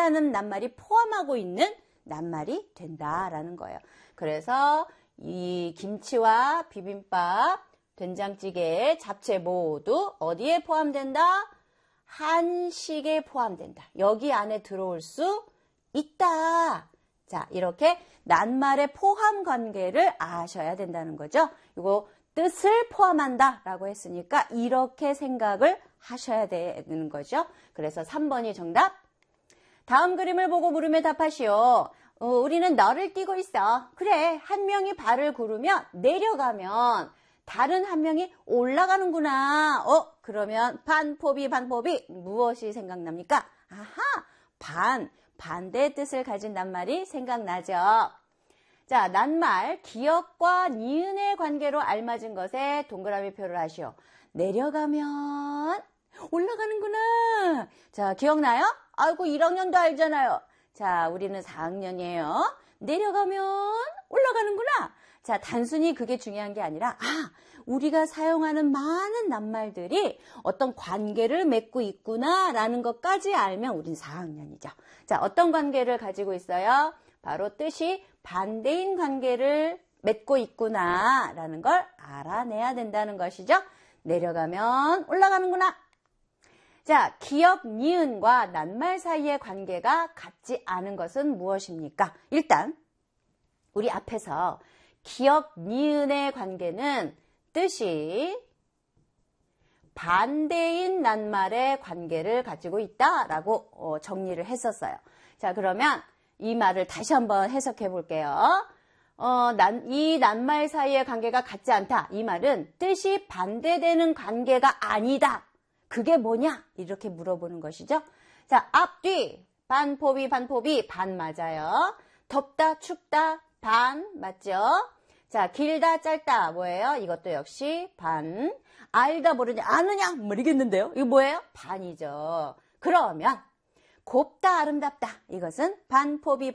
이라는 낱말이 포함하고 있는 낱말이 된다라는 거예요. 그래서 이 김치와 비빔밥, 된장찌개, 잡채 모두 어디에 포함된다? 한식에 포함된다. 여기 안에 들어올 수 있다. 자, 이렇게 낱말의 포함 관계를 아셔야 된다는 거죠. 이거 뜻을 포함한다 라고 했으니까 이렇게 생각을 하셔야 되는 거죠. 그래서 3번이 정답. 다음 그림을 보고 물음에 답하시오. 우리는 너를 띄고 있어. 그래, 한 명이 발을 구르면 내려가면 다른 한 명이 올라가는구나. 그러면 반포비 무엇이 생각납니까? 아하, 반대의 뜻을 가진 낱말이 생각나죠. 자, 낱말 기역과 니은의 관계로 알맞은 것에 동그라미 표를 하시오. 내려가면 올라가는구나. 자, 기억나요? 아이고, 1학년도 알잖아요. 자, 우리는 4학년이에요. 내려가면 올라가는구나. 자, 단순히 그게 중요한 게 아니라 우리가 사용하는 많은 낱말들이 어떤 관계를 맺고 있구나라는 것까지 알면 우린 4학년이죠. 자, 어떤 관계를 가지고 있어요? 바로 뜻이 반대인 관계를 맺고 있구나라는 걸 알아내야 된다는 것이죠. 내려가면 올라가는구나. 자, 기역, 니은과 낱말 사이의 관계가 같지 않은 것은 무엇입니까? 일단 우리 앞에서 기역, 니은의 관계는 뜻이 반대인 낱말의 관계를 가지고 있다라고 정리를 했었어요. 자, 그러면 이 말을 다시 한번 해석해 볼게요. 이 낱말 사이의 관계가 같지 않다. 이 말은 뜻이 반대되는 관계가 아니다. 그게 뭐냐? 이렇게 물어보는 것이죠. 자, 앞, 뒤, 반포비, 반 맞아요. 덥다, 춥다, 반 맞죠? 자, 길다, 짧다 뭐예요? 이것도 역시 반. 알다, 모르냐, 아느냐? 모르겠는데요. 이거 뭐예요? 반이죠. 그러면 곱다, 아름답다. 이것은 반포비,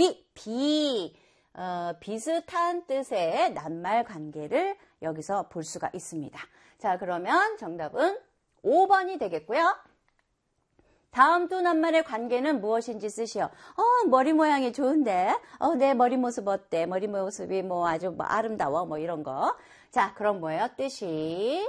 비슷한 뜻의 낱말 관계를 여기서 볼 수가 있습니다. 자, 그러면 정답은 5번이 되겠고요. 다음 두 낱말의 관계는 무엇인지 쓰시오. 머리 모양이 좋은데, 내 머리 모습 어때? 머리 모습이 아주 아름다워, 이런 거. 자, 그럼 뭐예요? 뜻이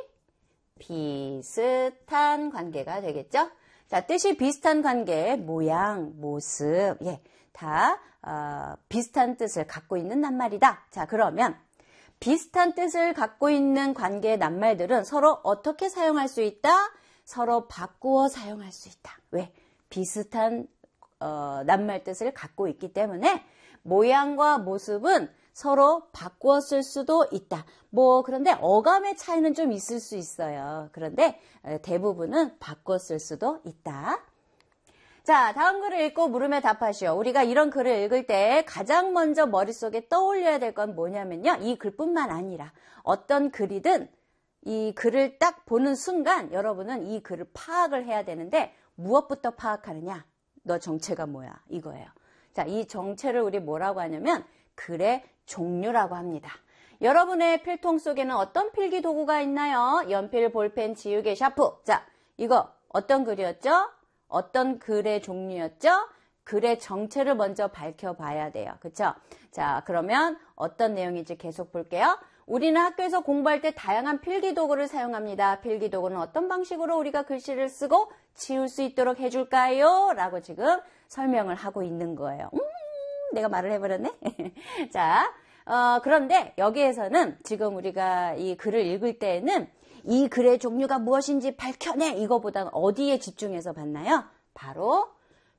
비슷한 관계가 되겠죠? 자, 뜻이 비슷한 관계, 모양, 모습, 다 비슷한 뜻을 갖고 있는 낱말이다. 자, 그러면 비슷한 뜻을 갖고 있는 관계의 낱말들은 서로 어떻게 사용할 수 있다? 서로 바꾸어 사용할 수 있다. 왜? 비슷한 낱말 뜻을 갖고 있기 때문에 모양과 모습은 서로 바꾸어 쓸 수도 있다. 그런데 어감의 차이는 좀 있을 수 있어요. 그런데 대부분은 바꾸어 쓸 수도 있다. 자, 다음 글을 읽고 물음에 답하시오. 우리가 이런 글을 읽을 때 가장 먼저 머릿속에 떠올려야 될 건 뭐냐면요. 이 글뿐만 아니라 어떤 글이든 이 글을 딱 보는 순간 여러분은 이 글을 파악을 해야 되는데 무엇부터 파악하느냐? 너 정체가 뭐야? 이거예요. 자, 이 정체를 우리 뭐라고 하냐면 글의 종류라고 합니다. 여러분의 필통 속에는 어떤 필기 도구가 있나요? 연필, 볼펜, 지우개, 샤프. 자, 이거 어떤 글이었죠? 어떤 글의 종류였죠? 글의 정체를 먼저 밝혀봐야 돼요. 그쵸? 자, 그러면 어떤 내용인지 계속 볼게요. 우리는 학교에서 공부할 때 다양한 필기도구를 사용합니다. 필기도구는 어떤 방식으로 우리가 글씨를 쓰고 지울 수 있도록 해줄까요? 라고 지금 설명을 하고 있는 거예요. 내가 말을 해버렸네. 자, 그런데 여기에서는 지금 우리가 이 글을 읽을 때에는 이 글의 종류가 무엇인지 밝혀내 이거보다는 어디에 집중해서 봤나요? 바로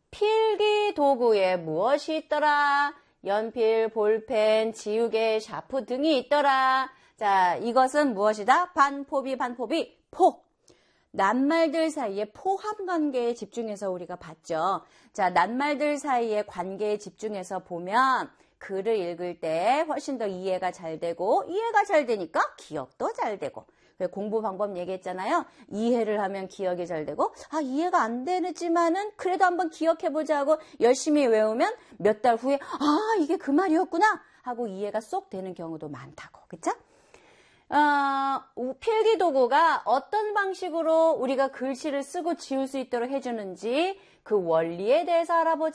필기도구에 무엇이 있더라? 연필, 볼펜, 지우개, 샤프 등이 있더라. 자, 이것은 무엇이다? 반포비, 포. 낱말들 사이의 포함 관계에 집중해서 우리가 봤죠. 자, 낱말들 사이의 관계에 집중해서 보면 글을 읽을 때 훨씬 더 이해가 잘 되고, 이해가 잘 되니까 기억도 잘 되고. 공부 방법 얘기했잖아요. 이해를 하면 기억이 잘 되고, 이해가 안 되지만은 그래도 한번 기억해보자고 열심히 외우면 몇 달 후에 이게 그 말이었구나 하고 이해가 쏙 되는 경우도 많다고. 그쵸? 필기도구가 어떤 방식으로 우리가 글씨를 쓰고 지울 수 있도록 해주는지 그 원리에 대해서 알아보자.